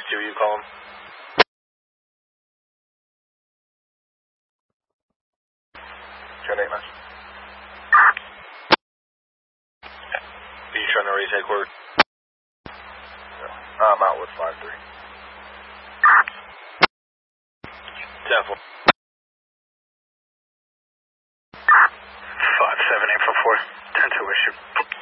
6-2, you call him. Trying to man. Are you trying to raise headquarters? No. I'm out with 5-3. 10-4. 5-7, 8-4-4. 10-2 issue.